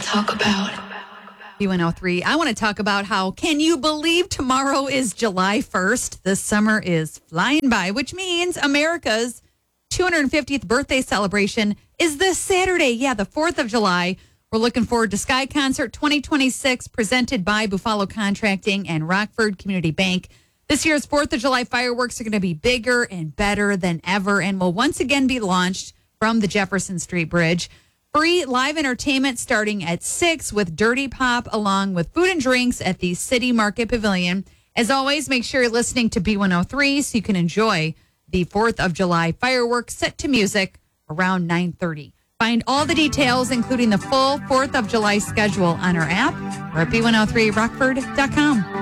talk about. B103. I want to talk about how, can you believe tomorrow is July 1st? The summer is flying by, which means America's 250th birthday celebration is this Saturday. Yeah, the 4th of July. We're looking forward to Sky Concert 2026, presented by Buffalo Contracting and Rockford Community Bank. This year's 4th of July fireworks are going to be bigger and better than ever and will once again be launched from the Jefferson Street Bridge. Free live entertainment starting at 6 with Dirty Pop, along with food and drinks at the City Market Pavilion. As always, make sure you're listening to B103 so you can enjoy the 4th of July fireworks set to music around 9:30. Find all the details, including the full 4th of July schedule, on our app or at b103rockford.com.